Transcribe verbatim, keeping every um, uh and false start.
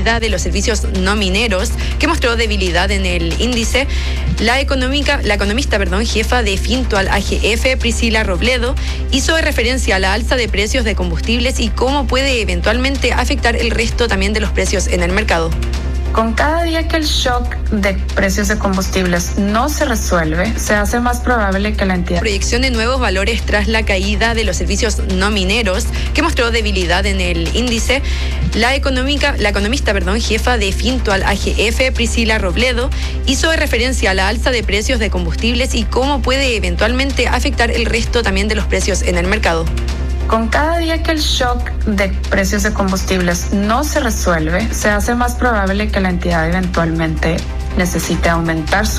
caída de los servicios no mineros, que mostró debilidad en el índice. La, económica, la economista perdón, jefa de Fintual A G F, Priscila Robledo, hizo referencia a la alza de precios de combustibles y cómo puede eventualmente afectar el resto también de los precios en el mercado. Con cada día que el shock de precios de combustibles no se resuelve, se hace más probable que la entidad... Proyección de nuevos valores tras la caída de los servicios no mineros, que mostró debilidad en el índice. La, económica, la economista perdón, jefa de Fintual A G F, Priscila Robledo, hizo referencia a la alza de precios de combustibles y cómo puede eventualmente afectar el resto también de los precios en el mercado. Con cada día que el shock de precios de combustibles no se resuelve, se hace más probable que la entidad eventualmente necesite aumentar su